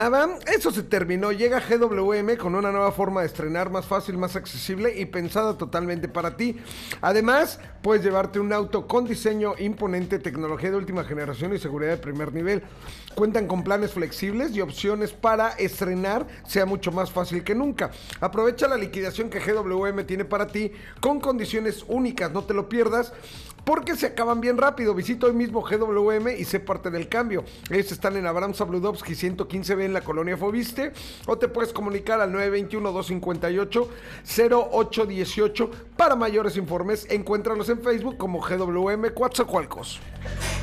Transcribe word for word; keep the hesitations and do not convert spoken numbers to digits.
Nada, eso se terminó. Llega G W M con una nueva forma de estrenar más fácil, más accesible y pensada totalmente para ti. Además, puedes llevarte un auto con diseño imponente, tecnología de última generación y seguridad de primer nivel. Cuentan con planes flexibles y opciones para estrenar sea mucho más fácil que nunca. Aprovecha la liquidación que G W M tiene para ti con condiciones únicas, no te lo pierdas, porque se acaban bien rápido. Visita hoy mismo G W M y sé parte del cambio. Ellos están en Abraham Sabludovsky ciento quince B en la colonia Fobiste, o te puedes comunicar al nueve dos uno, dos cinco ocho, cero ocho uno ocho. Para mayores informes, encuéntralos en Facebook como G W M Coatzacoalcos.